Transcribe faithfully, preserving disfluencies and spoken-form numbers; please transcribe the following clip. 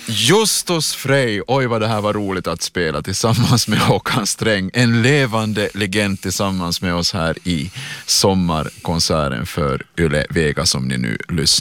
Justus Frey, oj vad det här var roligt att spela tillsammans med Håkan Sträng. En levande legend tillsammans med oss här i sommarkonserten för Yle Vega som ni nu lyssnar.